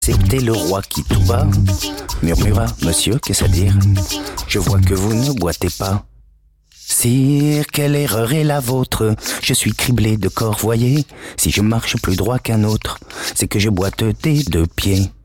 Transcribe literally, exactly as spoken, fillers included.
C'était le roi qui tout bas murmura: Monsieur, qu'est-ce à dire? Je vois que vous ne boitez pas. Sire, quelle erreur est la vôtre? Je suis criblé de corps, voyez. Si je marche plus droit qu'un autre, c'est que je boite des deux pieds.